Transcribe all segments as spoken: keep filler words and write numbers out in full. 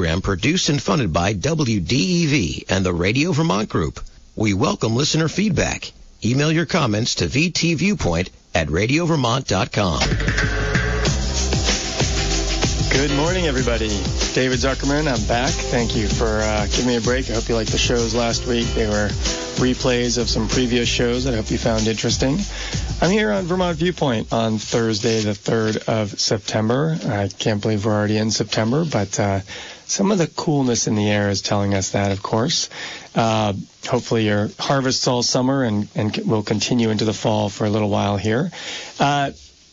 program produced and funded by W D E V and the Radio Vermont Group. We welcome listener feedback. Email your comments to v t viewpoint at radio vermont dot com. Good morning, everybody. David Zuckerman, I'm back. Thank you for uh, giving me a break. I hope you liked the shows last week. They were replays of some previous shows that I hope you found interesting. I'm here on Vermont Viewpoint on Thursday, the third of September. I can't believe we're already in September, but uh, some of the coolness in the air is telling us that, of course. Uh, hopefully your harvest's all summer and, and will continue into the fall for a little while here. Uh,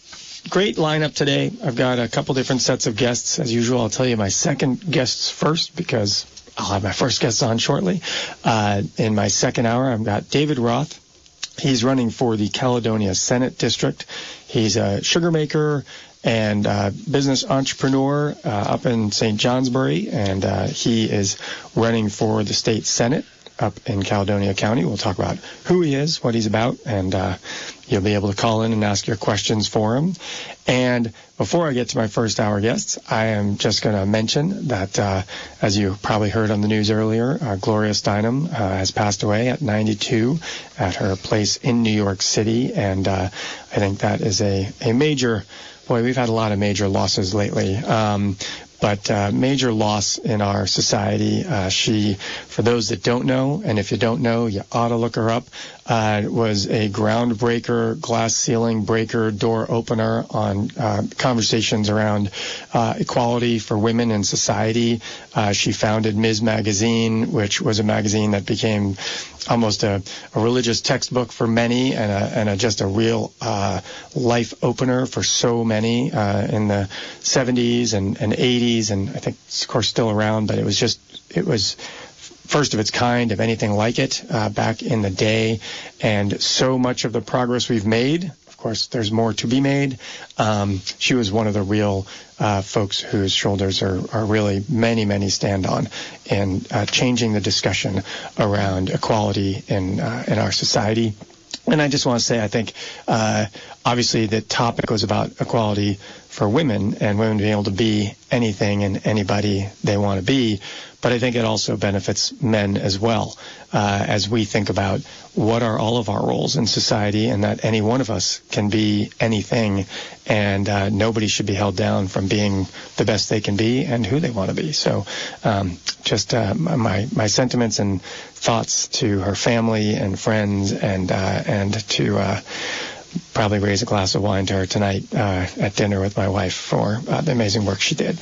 Great lineup today. I've got a couple different sets of guests. As usual, I'll tell you my second guests first because I'll have my first guests on shortly. Uh, in my second hour, I've got David Roth. He's running for the Caledonia Senate District. He's a sugar maker and uh, business entrepreneur uh, up in Saint Johnsbury, and uh, he is running for the state Senate up in Caledonia County. We'll talk about who he is, what he's about, and uh, you'll be able to call in and ask your questions for him. And before I get to my first hour guests, I am just going to mention that, uh, as you probably heard on the news earlier, uh, Gloria Steinem uh, has passed away at ninety-two at her place in New York City, and uh, I think that is a, a major, boy, we've had a lot of major losses lately. Um, But uh, major loss in our society. Uh, she, for those that don't know, and if you don't know, you ought to look her up, uh, was a groundbreaker, glass ceiling breaker, door opener on uh, conversations around uh, equality for women in society. Uh, she founded Miz Magazine, which was a magazine that became almost a, a religious textbook for many, and, a, and a, just a real uh, life opener for so many uh, in the seventies and, and eighties, and I think, of course, still around, but it was just, it was first of its kind, of anything like it, uh, back in the day, and so much of the progress we've made, of course, there's more to be made. Um, she was one of the real uh, folks whose shoulders are, are really many, many stand on in uh, changing the discussion around equality in uh, in our society. And I just want to say, I think, uh, obviously the topic was about equality for women and women being able to be anything and anybody they want to be. But I think it also benefits men as well, uh, as we think about what are all of our roles in society, and that any one of us can be anything, and uh, nobody should be held down from being the best they can be and who they want to be. So um, just uh, my my sentiments and thoughts to her family and friends, and uh, and to uh, probably raise a glass of wine to her tonight uh, at dinner with my wife for uh, the amazing work she did.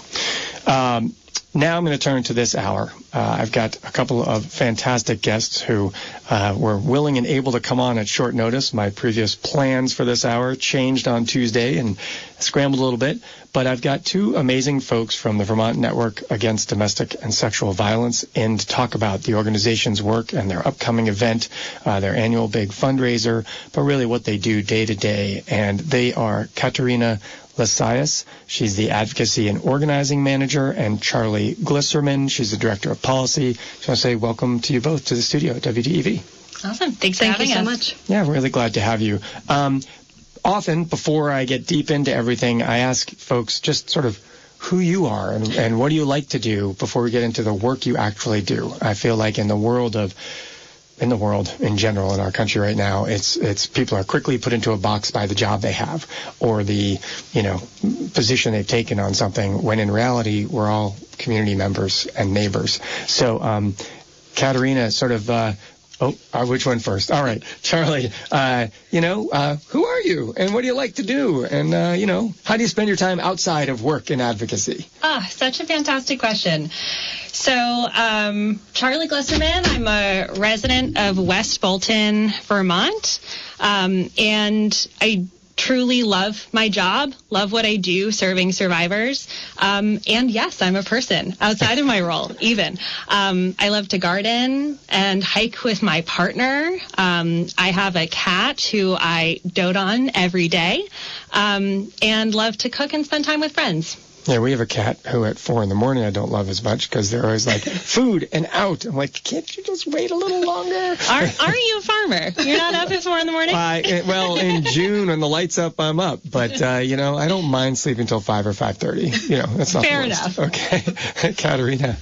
Um, Now I'm going to turn to this hour. Uh, I've got a couple of fantastic guests who uh, were willing and able to come on at short notice. My previous plans for this hour changed on Tuesday and scrambled a little bit. But I've got two amazing folks from the Vermont Network Against Domestic and Sexual Violence in to talk about the organization's work and their upcoming event, uh, their annual big fundraiser, but really what they do day to day. And they are Katerina Lasias. She's the Advocacy and Organizing Manager, and Charlie Glisserman. She's the Director of Policy. So I want to say welcome to you both to the studio at W D E V. Awesome. Thanks for Thank having you so us. much. Yeah, really glad to have you. Um, often, before I get deep into everything, I ask folks just sort of who you are and, and what do you like to do before we get into the work you actually do. I feel like in the world of in the world in general in our country right now, it's it's people are quickly put into a box by the job they have or the, you know, position they've taken on something, when in reality we're all community members and neighbors. So um, Katerina sort of uh, Oh, uh, which one first? All right, Charlie, uh, you know, uh, who are you and what do you like to do? And, uh, you know, how do you spend your time outside of work and advocacy? Ah, such a fantastic question. So, um, Charlie Glisserman, I'm a resident of West Bolton, Vermont, um, and I truly love my job, love what I do serving survivors. Um, and yes, I'm a person outside of my role, even. Um, I love to garden and hike with my partner. Um, I have a cat who I dote on every day, um, and love to cook and spend time with friends. Yeah, we have a cat who at four in the morning I don't love as much because they're always like, food and out. I'm like, can't you just wait a little longer? Are, are you a farmer? You're not up at four in the morning? Uh, well, in June when the light's up, I'm up. But, uh, you know, I don't mind sleeping until five or five thirty. You know, that's not Fair the worst. enough. Okay. Katerina.